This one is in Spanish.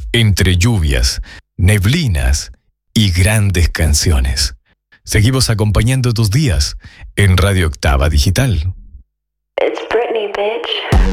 entre lluvias, neblinas y grandes canciones. Seguimos acompañando tus días en Radio Octava Digital. It's Britney, bitch.